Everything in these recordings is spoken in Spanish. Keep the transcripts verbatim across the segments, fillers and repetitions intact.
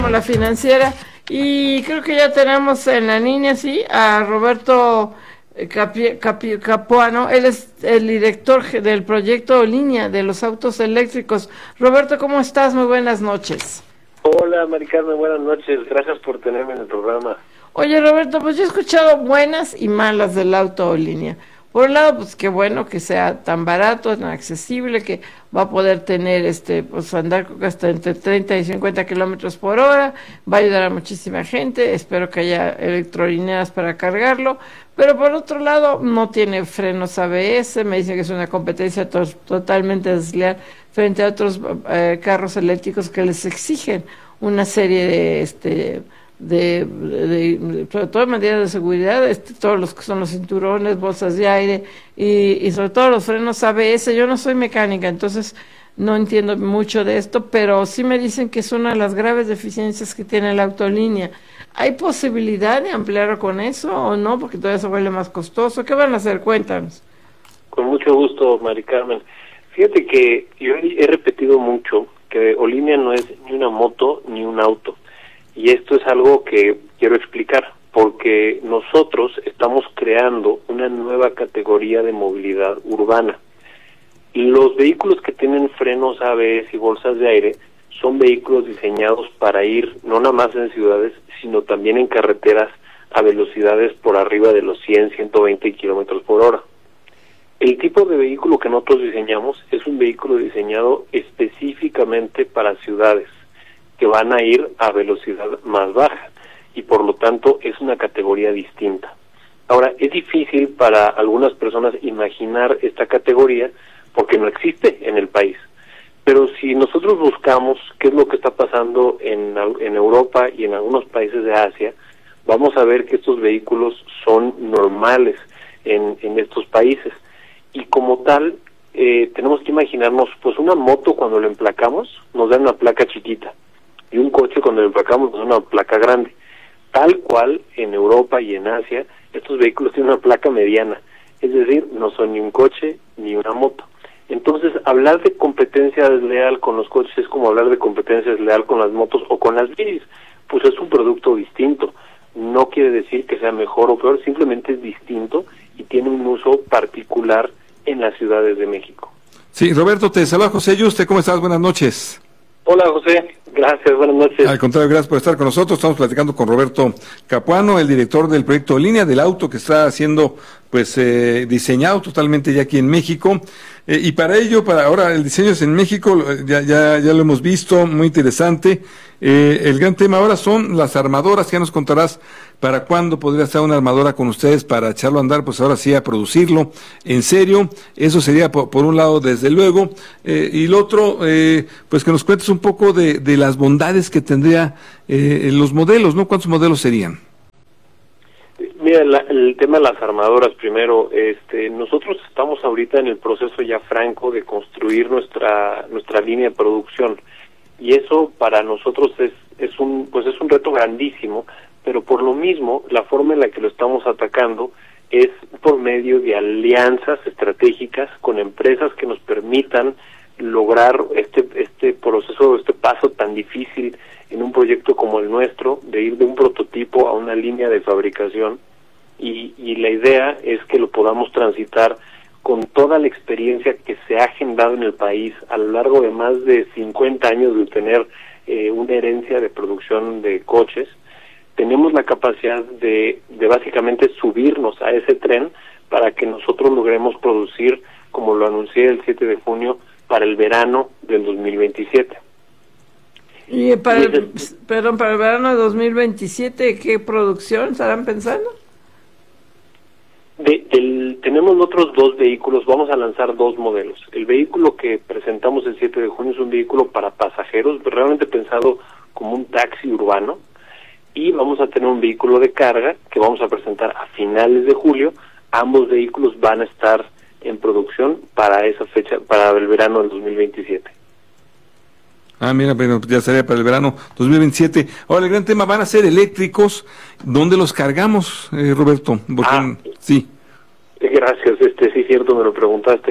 La financiera, y creo que ya tenemos en la línea, sí, a Roberto Capi, Capi, Capuano. Él es el director del proyecto Línea de los autos eléctricos. Roberto, ¿cómo estás? Muy buenas noches. Hola, Mari Carmen, buenas noches, gracias por tenerme en el programa. Oye, Roberto, pues yo he escuchado buenas y malas del auto línea. Por un lado, pues qué bueno que sea tan barato, tan accesible, que va a poder tener, este, pues andar hasta entre treinta y cincuenta kilómetros por hora, va a ayudar a muchísima gente, espero que haya electrolineras para cargarlo, pero por otro lado, no tiene frenos A B S, me dicen que es una competencia to totalmente desleal frente a otros eh, carros eléctricos que les exigen una serie de, este, De, de, de, sobre todo en medidas de seguridad, este, todos los que son los cinturones, bolsas de aire y, y sobre todo los frenos A B S. Yo no soy mecánica, entonces no entiendo mucho de esto, pero sí me dicen que es una de las graves deficiencias que tiene la autolínea. ¿Hay posibilidad de ampliarlo con eso o no? Porque todavía se vuelve más costoso. ¿Qué van a hacer? Cuéntanos. Con mucho gusto, Mari Carmen. Fíjate que yo he repetido mucho que Olínea no es ni una moto ni un auto. Y esto es algo que quiero explicar, porque nosotros estamos creando una nueva categoría de movilidad urbana. Los vehículos que tienen frenos A B S y bolsas de aire son vehículos diseñados para ir no nada más en ciudades, sino también en carreteras a velocidades por arriba de los cien, ciento veinte kilómetros por hora. El tipo de vehículo que nosotros diseñamos es un vehículo diseñado específicamente para ciudades, que van a ir a velocidad más baja y por lo tanto es una categoría distinta. Ahora, es difícil para algunas personas imaginar esta categoría porque no existe en el país, pero si nosotros buscamos qué es lo que está pasando en, en Europa y en algunos países de Asia, vamos a ver que estos vehículos son normales en, en estos países y como tal eh, tenemos que imaginarnos pues una moto cuando la emplacamos nos da una placa chiquita y un coche cuando lo empacamos es una placa grande. Tal cual en Europa y en Asia, estos vehículos tienen una placa mediana, es decir, no son ni un coche ni una moto. Entonces, hablar de competencia desleal con los coches es como hablar de competencia desleal con las motos o con las bicis, pues es un producto distinto. No quiere decir que sea mejor o peor, simplemente es distinto y tiene un uso particular en las ciudades de México. Sí, Roberto, te saluda José Yuste, ¿cómo estás? Buenas noches. Hola José, gracias, buenas noches. Al contrario, gracias por estar con nosotros. Estamos platicando con Roberto Capuano, el director del proyecto Línea del auto que está siendo pues eh, diseñado totalmente ya aquí en México. Eh, y para ello, para ahora el diseño es en México, ya ya ya lo hemos visto, muy interesante. Eh, el gran tema ahora son las armadoras. Ya nos contarás para cuándo podría estar una armadora con ustedes para echarlo a andar, pues ahora sí a producirlo en serio. Eso sería por, por un lado, desde luego. Eh, y lo otro, eh, pues que nos cuentes un poco de, de las bondades que tendría eh, los modelos, ¿no? ¿Cuántos modelos serían? Mira, la, el tema de las armadoras primero, este, nosotros estamos ahorita en el proceso ya franco de construir nuestra nuestra línea de producción y eso para nosotros es es un pues es un reto grandísimo, pero por lo mismo la forma en la que lo estamos atacando es por medio de alianzas estratégicas con empresas que nos permitan lograr este este proceso, este paso tan difícil en un proyecto como el nuestro, de ir de un prototipo a una línea de fabricación. Y, y la idea es que lo podamos transitar con toda la experiencia que se ha generado en el país a lo largo de más de cincuenta años de tener eh, una herencia de producción de coches. Tenemos la capacidad de, de básicamente subirnos a ese tren para que nosotros logremos producir, como lo anuncié el siete de junio, para el verano del dos mil veintisiete. Y para el, perdón, para el verano de dos mil veintisiete, ¿qué producción estarán pensando? De, del, tenemos otros dos vehículos, vamos a lanzar dos modelos. El vehículo que presentamos el siete de junio es un vehículo para pasajeros, realmente pensado como un taxi urbano, y vamos a tener un vehículo de carga que vamos a presentar a finales de julio. Ambos vehículos van a estar en producción para esa fecha, para el verano del dos mil veintisiete. Ah, mira, pero ya sería para el verano dos mil veintisiete. Ahora, el gran tema, van a ser eléctricos. ¿Dónde los cargamos, eh, Roberto? Porque, ah, sí. Gracias, este sí, cierto, me lo preguntaste.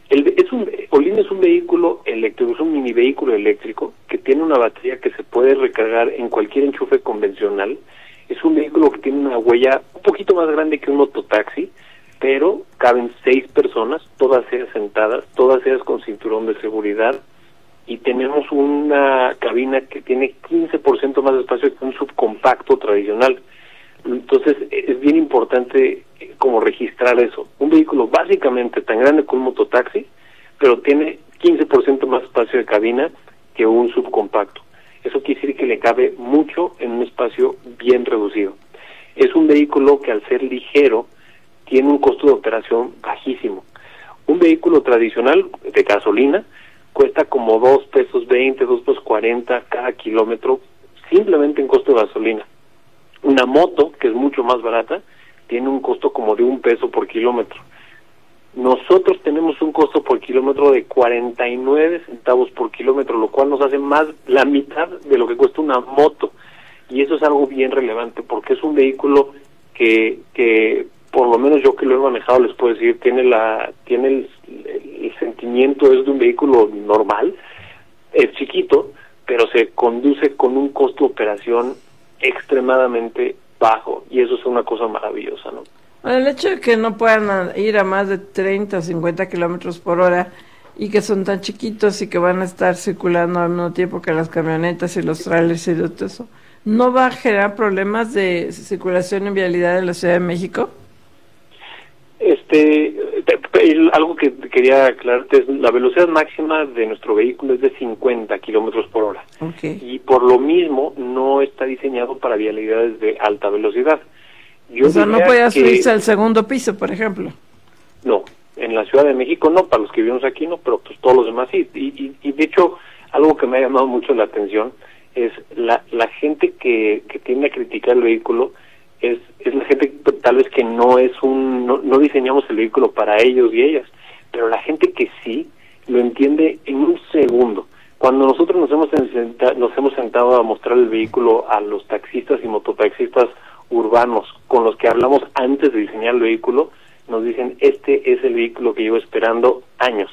El, es un, Olinea es un vehículo eléctrico, es un mini vehículo eléctrico que tiene una batería que se puede recargar en cualquier enchufe convencional. Es un vehículo que tiene una huella un poquito más grande que un mototaxi, pero caben seis personas, todas ellas sentadas, todas ellas con cinturón de seguridad, y tenemos una cabina que tiene quince por ciento más de espacio que un subcompacto tradicional. Entonces es bien importante como registrar eso. Un vehículo básicamente tan grande como un mototaxi, pero tiene quince por ciento más espacio de cabina que un subcompacto. Eso quiere decir que le cabe mucho en un espacio bien reducido. Es un vehículo que al ser ligero tiene un costo de operación bajísimo. Un vehículo tradicional de gasolina cuesta como dos pesos veinte, dos pesos cuarenta cada kilómetro, simplemente en costo de gasolina. Una moto, que es mucho más barata, tiene un costo como de un peso por kilómetro. Nosotros tenemos un costo por kilómetro de cuarenta y nueve centavos por kilómetro, lo cual nos hace más la mitad de lo que cuesta una moto. Y eso es algo bien relevante, porque es un vehículo que, que por lo menos yo que lo he manejado les puedo decir, tiene la tiene el, el sentimiento es de un vehículo normal, es chiquito, pero se conduce con un costo de operación extremadamente bajo, y eso es una cosa maravillosa, ¿no? Bueno, el hecho de que no puedan ir a más de treinta o cincuenta kilómetros por hora y que son tan chiquitos y que van a estar circulando al mismo tiempo que las camionetas y los trailers y todo eso, ¿no va a generar problemas de circulación y vialidad en la Ciudad de México? Este, algo que quería aclararte es la velocidad máxima de nuestro vehículo es de cincuenta kilómetros por hora. Okay. Y por lo mismo no está diseñado para vialidades de alta velocidad. Yo o sea, no puede que, subirse al segundo piso, por ejemplo. No, en la Ciudad de México no, para los que vivimos aquí no, pero pues todos los demás sí. Y, y, y de hecho, algo que me ha llamado mucho la atención es la, la gente que, que tiende a criticar el vehículo, es, es la gente tal vez que no es un, no, no diseñamos el vehículo para ellos y ellas, pero la gente que sí lo entiende en un segundo. Cuando nosotros nos hemos, senta, nos hemos sentado a mostrar el vehículo a los taxistas y mototaxistas urbanos con los que hablamos antes de diseñar el vehículo, nos dicen, este es el vehículo que llevo esperando años.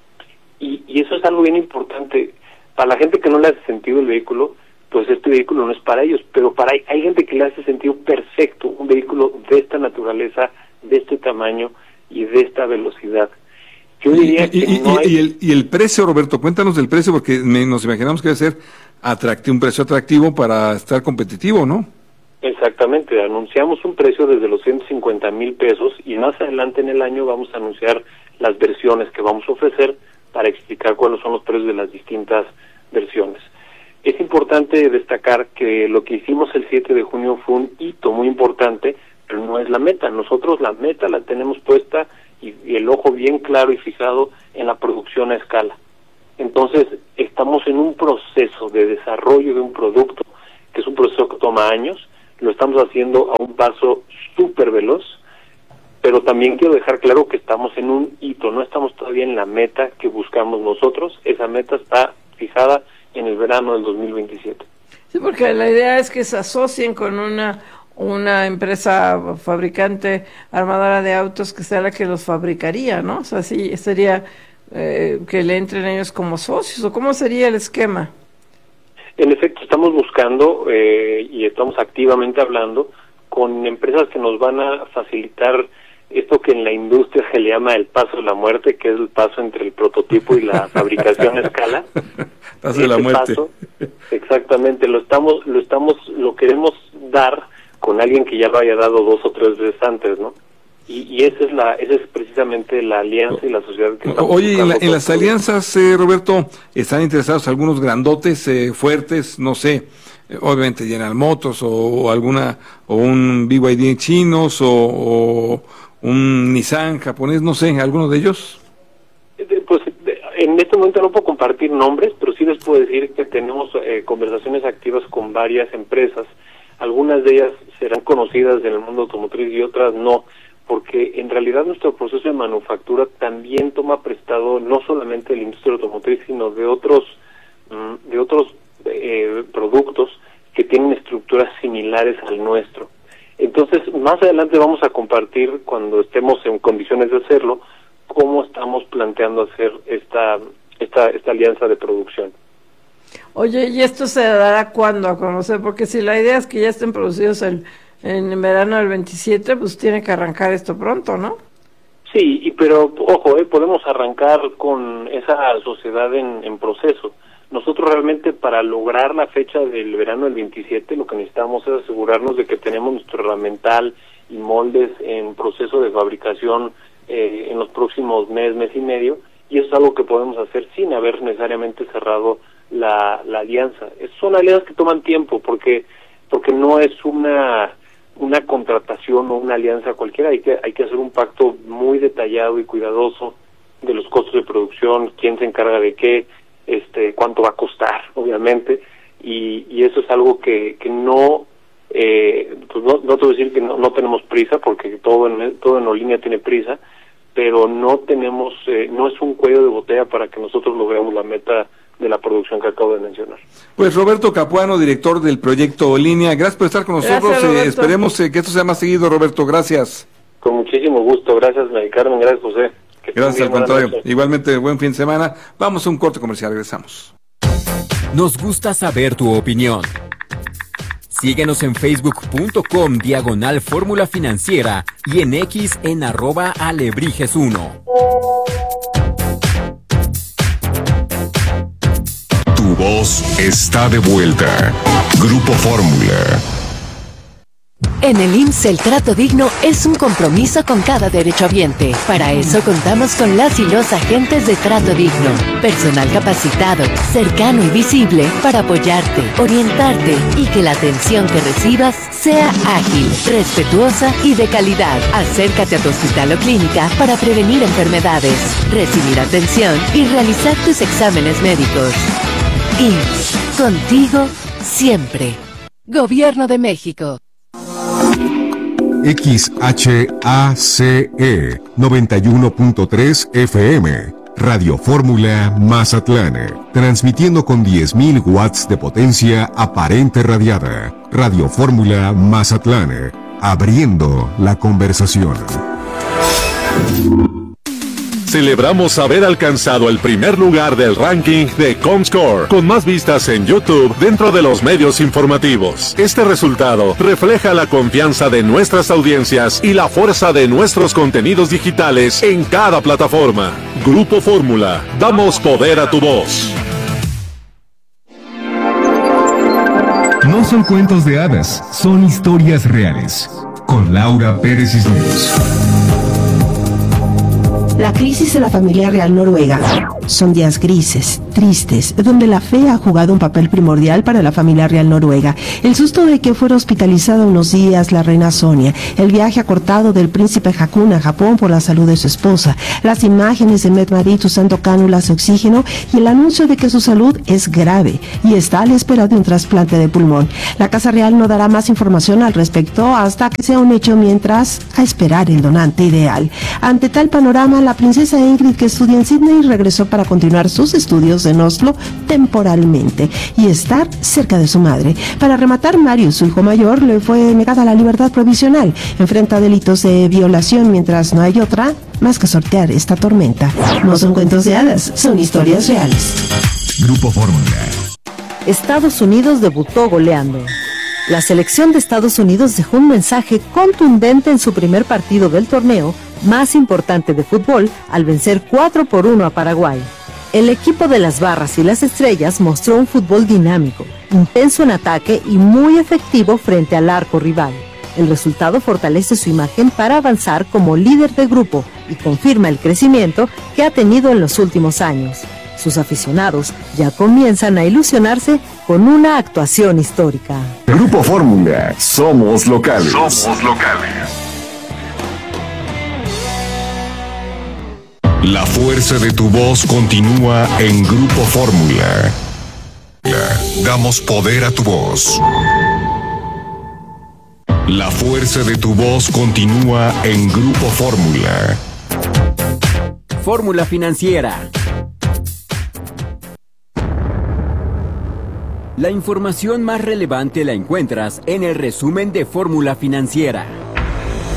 Y, y eso es algo bien importante. Para la gente que no le hace sentido el vehículo, pues este vehículo no es para ellos, pero para hay, hay gente que le hace sentido perfecto un vehículo de esta naturaleza, de este tamaño y de esta velocidad. Yo diría y, que y, no y, hay... y, el, y el precio, Roberto, cuéntanos del precio, porque me, nos imaginamos que debe ser atractivo, un precio atractivo para estar competitivo, ¿no? Exactamente, anunciamos un precio desde los ciento cincuenta mil pesos y más adelante en el año vamos a anunciar las versiones que vamos a ofrecer para explicar cuáles son los precios de las distintas versiones. Es importante destacar que lo que hicimos el siete de junio fue un hito muy importante, pero no es la meta. Nosotros la meta la tenemos puesta y, y el ojo bien claro y fijado en la producción a escala. Entonces, estamos en un proceso de desarrollo de un producto, que es un proceso que toma años, lo estamos haciendo a un paso súper veloz, pero también quiero dejar claro que estamos en un hito, no estamos todavía en la meta que buscamos nosotros, esa meta está fijada en el verano del dos mil veintisiete. Sí, porque la idea es que se asocien con una una empresa fabricante armadora de autos que sea la que los fabricaría, ¿no? O sea, sí, sería eh, que le entren ellos como socios, ¿o cómo sería el esquema? En efecto, estamos buscando eh, y estamos activamente hablando con empresas que nos van a facilitar esto que en la industria se le llama el paso de la muerte, que es el paso entre el prototipo y la fabricación a escala. Paso de la muerte. Paso, exactamente, lo estamos, lo estamos, lo queremos dar con alguien que ya lo haya dado dos o tres veces antes, ¿no? Y, y esa es la, esa es precisamente la alianza y la sociedad que estamos Oye, en, la, en las todos. alianzas, eh, Roberto, ¿están interesados algunos grandotes, eh, fuertes, no sé, eh, obviamente General Motors o, o alguna, o un B Y D chinos o, o un Nissan japonés, no sé, alguno de ellos? Pues en este momento no puedo compartir nombres, pero sí les puedo decir que tenemos eh, conversaciones activas con varias empresas. Algunas de ellas serán conocidas en el mundo automotriz y otras no, porque en realidad nuestro proceso de manufactura también toma prestado no solamente de la industria automotriz, sino de otros de otros eh, productos que tienen estructuras similares al nuestro. Entonces, más adelante vamos a compartir, cuando estemos en condiciones de hacerlo, cómo estamos planteando hacer esta, esta, esta alianza de producción. Oye, ¿y esto se dará cuándo a conocer? Porque si la idea es que ya estén producidos el, en verano del veintisiete, pues tiene que arrancar esto pronto, ¿no? Sí, y pero ojo, eh, podemos arrancar con esa sociedad en, en proceso. Nosotros realmente para lograr la fecha del verano del veintisiete lo que necesitamos es asegurarnos de que tenemos nuestro herramental y moldes en proceso de fabricación eh, en los próximos mes, mes y medio, y eso es algo que podemos hacer sin haber necesariamente cerrado la, la alianza. Es, son alianzas que toman tiempo porque porque no es una una contratación o una alianza cualquiera, hay que hay que hacer un pacto muy detallado y cuidadoso de los costos de producción, quién se encarga de qué, este cuánto va a costar, obviamente, y, y eso es algo que, que no, eh, pues no, no te voy a decir que no, no tenemos prisa, porque todo en, todo en Olinia tiene prisa, pero no tenemos, eh, no es un cuello de botella para que nosotros logremos la meta de la producción que acabo de mencionar. Pues Roberto Capuano, director del proyecto Olinia, gracias por estar con nosotros, Gracias, eh, esperemos eh, que esto sea más seguido, Roberto, gracias. Con muchísimo gusto, gracias Mari Carmen, gracias José. Que Gracias, al bien, contrario. noche. Igualmente, buen fin de semana. Vamos a un corte comercial, regresamos. Nos gusta saber tu opinión. Síguenos en facebook.com diagonal Fórmula Financiera y en X en arroba alebrijes uno. Tu voz está de vuelta. Grupo Fórmula. En el I M S S el trato digno es un compromiso con cada derechohabiente. Para eso contamos con las y los agentes de trato digno. Personal capacitado, cercano y visible para apoyarte, orientarte y que la atención que recibas sea ágil, respetuosa y de calidad. Acércate a tu hospital o clínica para prevenir enfermedades, recibir atención y realizar tus exámenes médicos. I M S S, contigo siempre. Gobierno de México. X H A C E noventa y uno punto tres F M, Radio Fórmula Mazatlán, transmitiendo con diez mil watts de potencia aparente radiada. Radio Fórmula Mazatlán, abriendo la conversación. Celebramos haber alcanzado el primer lugar del ranking de Comscore, con más vistas en YouTube dentro de los medios informativos. Este resultado refleja la confianza de nuestras audiencias y la fuerza de nuestros contenidos digitales en cada plataforma. Grupo Fórmula, damos poder a tu voz. No son cuentos de hadas, son historias reales. Con Laura Pérez Cisneros. La crisis de la familia real noruega. Son días grises, tristes, donde la fe ha jugado un papel primordial para la familia real noruega. El susto de que fuera hospitalizada unos días la reina Sonia, el viaje acortado del príncipe Haakon a Japón por la salud de su esposa, las imágenes de Mette-Marit usando cánulas de oxígeno y el anuncio de que su salud es grave y está a la espera de un trasplante de pulmón. La Casa Real no dará más información al respecto hasta que sea un hecho, mientras a esperar el donante ideal. Ante tal panorama, la princesa Ingrid, que estudia en Sydney, regresó para continuar sus estudios en Oslo temporalmente y estar cerca de su madre. Para rematar, Marius, su hijo mayor, le fue negada la libertad provisional. Enfrenta delitos de violación, mientras no hay otra más que sortear esta tormenta. No son cuentos de hadas, son historias reales. Grupo Fórmula. Estados Unidos debutó goleando. La selección de Estados Unidos dejó un mensaje contundente en su primer partido del torneo más importante de fútbol al vencer cuatro por uno a Paraguay. El equipo de las Barras y las Estrellas mostró un fútbol dinámico, intenso en ataque y muy efectivo frente al arco rival. El resultado fortalece su imagen para avanzar como líder de grupo y confirma el crecimiento que ha tenido en los últimos años. Sus aficionados ya comienzan a ilusionarse con una actuación histórica. Grupo Fórmula, somos locales. Somos locales. La fuerza de tu voz continúa en Grupo Fórmula. Damos poder a tu voz. La fuerza de tu voz continúa en Grupo Fórmula. Fórmula Financiera. La información más relevante la encuentras en el resumen de Fórmula Financiera.